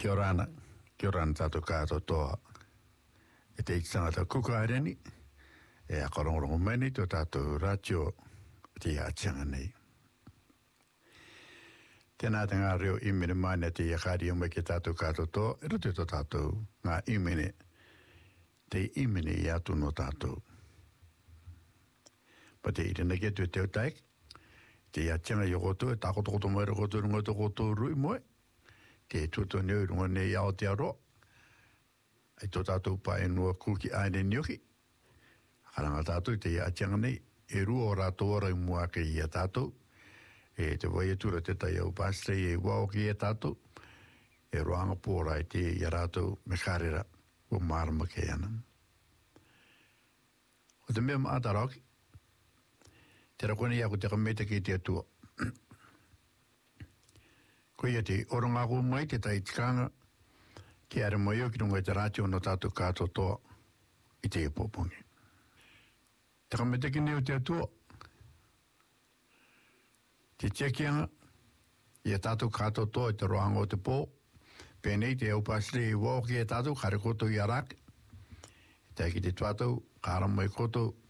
Kia ora tātou kātou toa. E te ikitanga kuka areni, e a korongorongo meni tō tātou ratio te atianga nei. Tēnā te ngā reo imene maina te iakari o mai ke tātou kātou toa, e rote tō tātou ngā imene, te imene i atu no tātou. Pa te irena ke tu e teo taik, te atianga i roto, e tākotokoto mai roto runga tō roto rui moe, te tuto neu runga nei ao te aroa, ai tō tātou pa e nua kuki aene nioki. Karanga tātou te atianga nei, e rua o rātou ora i mua ke i a tātou, e te vai e tura te tai au pāstre e wao ki e tātou, e roanga pōra i te i a rātou me karera o marama ke ana. O te mea maataraki, te rakone i ako te kamete ki te atua. Ko ia te orangako mai te tai tikanga, ki are mai o ki runga i te rātio no tātou kātou toa i te ipopongi. Te kamete ki neo te atua, te tiekianga, i a tātou kātou toa i te roanga o te pō, pēnei te au pāsire i wao ki e tātou, kare koto i arake, te ki te tuatou, kāra mai koto,